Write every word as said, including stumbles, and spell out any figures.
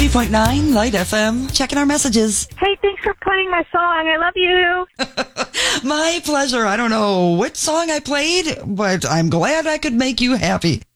point nine Light F M. Checking our messages. Hey, thanks for playing my song. I love you. My pleasure. I don't know which song I played, but I'm glad I could make you happy.